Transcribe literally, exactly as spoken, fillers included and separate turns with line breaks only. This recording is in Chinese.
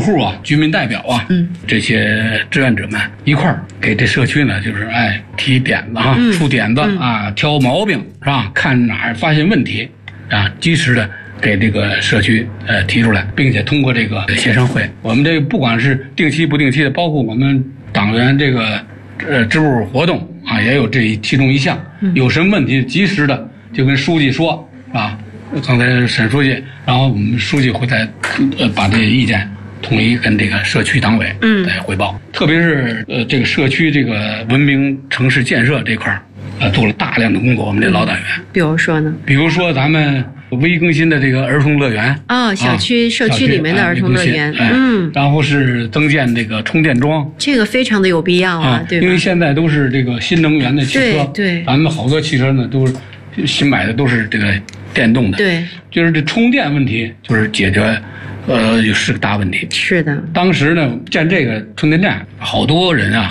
户啊、居民代表啊，
嗯，
这些志愿者们一块儿给这社区呢，就是哎提点子啊，
嗯、
出点子、嗯、啊，挑毛病是吧？看哪儿发现问题啊，及时的给这个社区呃提出来，并且通过这个协商会，我们这个不管是定期不定期的，包括我们党员这个呃支部活动啊，也有这其中一项，有什么问题及时的就跟书记说啊。刚才沈书记，然后我们书记会在呃把这个意见统一跟这个社区党委嗯来汇报，特别是呃这个社区这个文明城市建设这块儿，呃做了大量的工作。我们这老党员，
嗯、比如说呢？
比如说咱们微更新的这个儿童乐园
哦，小区、啊、社区里面的儿童乐园，
哎、嗯，然后是增建这个充电桩，
这个非常的有必要啊，
啊
对吧？
因为现在都是这个新能源的汽车，
对对，
咱们好多汽车呢都新买的都是这个电动的，
对，
就是这充电问题就是解决，呃，是个大问题。
是的，
当时呢建这个充电站，好多人啊。